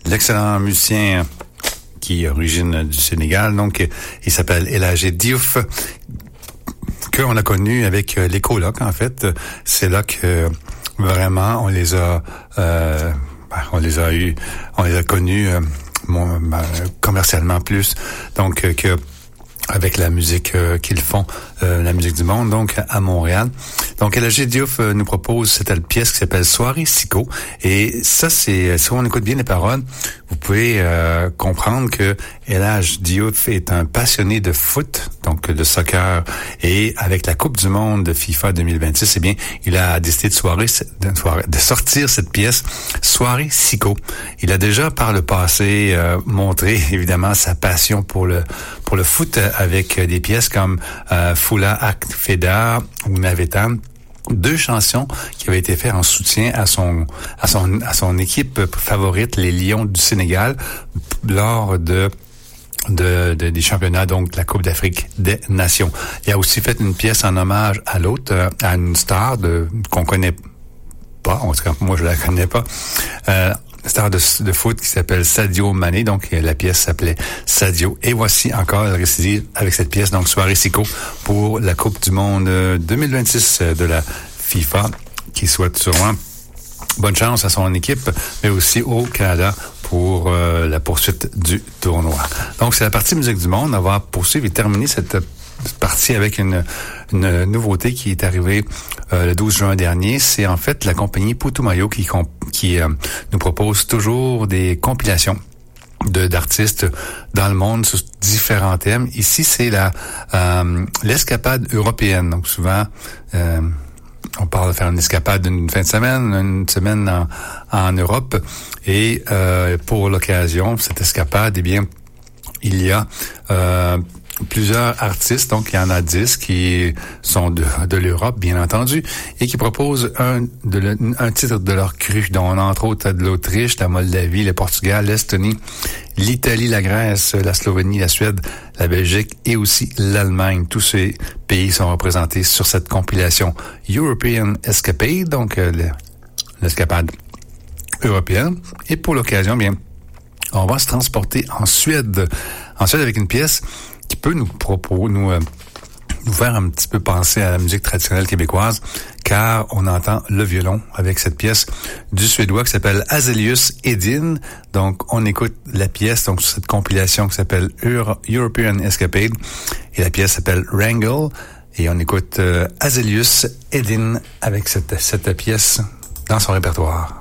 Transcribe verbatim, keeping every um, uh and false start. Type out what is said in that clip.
l'excellent musicien qui est origine du Sénégal, donc il s'appelle El Hadji Diouf, qu'on a connu avec les colocs, en fait. C'est là que vraiment on les a euh, on les a eu on les a connus euh, mon, euh, commercialement plus, donc euh, que avec la musique euh, qu'ils font, euh, la musique du monde, donc à Montréal. Donc El Hadji Diouf euh, nous propose cette pièce qui s'appelle Soirée Sicko. Et ça, c'est si on écoute bien les paroles, vous pouvez euh, comprendre que El Hadji Diouf est un passionné de foot, donc de soccer. Et avec la Coupe du Monde de FIFA deux mille vingt-six, eh bien, il a décidé de, soirée, de, de sortir cette pièce Soirée Sicko. Il a déjà par le passé euh, montré évidemment sa passion pour le pour le foot avec des pièces comme euh, Fula Ak Feda ou Navetan. Deux chansons qui avaient été faites en soutien à son à son à son équipe favorite, les Lions du Sénégal, lors de de, de des championnats, donc de la Coupe d'Afrique des Nations. Il a aussi fait une pièce en hommage à l'autre, euh, à une star de qu'on connaît pas, en tout cas moi je la connais pas. Euh, star de, de foot qui s'appelle Sadio Mané, donc la pièce s'appelait Sadio. Et voici encore le récidive avec cette pièce, donc Soirée Sicko pour la Coupe du Monde deux mille vingt-six de la FIFA, qui souhaite sûrement bonne chance à son équipe, mais aussi au Canada pour euh, la poursuite du tournoi. Donc c'est la partie musique du monde. On va poursuivre et terminer cette partie avec une, une nouveauté qui est arrivée euh, le douze juin dernier. C'est en fait la compagnie Putumayo qui, qui euh, nous propose toujours des compilations de d'artistes dans le monde sur différents thèmes. Ici, c'est la euh, l'escapade européenne. Donc souvent, euh, on parle de faire une escapade d'une fin de semaine, une semaine en, en Europe. Et euh, pour l'occasion, cette escapade, eh bien, il y a euh, plusieurs artistes, donc il y en a dix qui sont de, de l'Europe, bien entendu, et qui proposent un, de le, un titre de leur cru, dont entre autres de l'Autriche, la Moldavie, le Portugal, l'Estonie, l'Italie, la Grèce, la Slovénie, la Suède, la Belgique et aussi l'Allemagne. Tous ces pays sont représentés sur cette compilation European Escapade, donc euh, l'escapade européenne. Et pour l'occasion, bien, on va se transporter en Suède, en Suède avec une pièce qui peut nous proposer, nous, euh, nous faire un petit peu penser à la musique traditionnelle québécoise, car on entend le violon avec cette pièce du Suédois qui s'appelle Azelius Edin. Donc, on écoute la pièce, donc, sur cette compilation qui s'appelle Euro- European Escapade, et la pièce s'appelle Wrangle, et on écoute euh, Azelius Edin avec cette, cette pièce dans son répertoire.